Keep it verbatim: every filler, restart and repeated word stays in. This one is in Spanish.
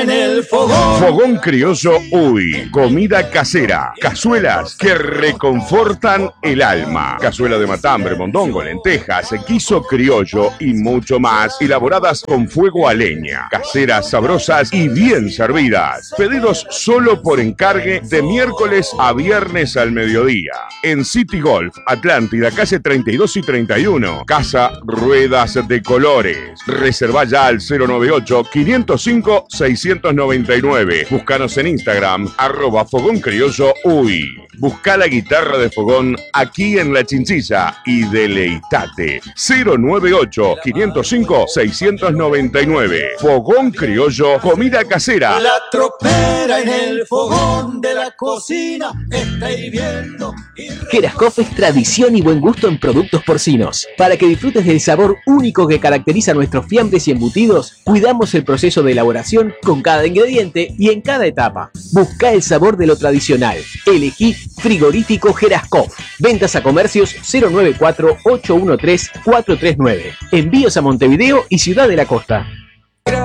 En el fogón. Fogón Criollo Uy. Comida casera. Cazuelas que reconfortan el alma. Cazuela de matambre, mondongo, lentejas, guiso criollo y mucho más. Elaboradas con fuego a leña. Caseras, sabrosas y bien servidas. Pedidos solo por encargue de miércoles a viernes al mediodía. En City Golf, Atlántida, calle treinta y dos y treinta y uno. Casa Ruedas de Colores. Reserva ya al cero noventa y ocho, quinientos cinco, seiscientos noventa y nueve. Búscanos en Instagram, arroba Fogón Criollo Uy. Busca la guitarra de Fogón aquí en La Chinchilla y deleitate. cero noventa y ocho, quinientos cinco, seiscientos noventa y nueve. Fogón Criollo, comida casera. La tropera en el fogón de la cocina está hirviendo. Gerascoff es tradición y buen gusto en productos porcinos. Para que disfrutes del sabor único que caracteriza nuestros fiambres y embutidos, cuidamos el proceso de elaboración con cada ingrediente y en cada etapa. Busca el sabor de lo tradicional. Elegí Frigorífico Gerascoff. Ventas a comercios cero noventa y cuatro, ocho uno tres, cuatro tres nueve. Envíos a Montevideo y Ciudad de la Costa.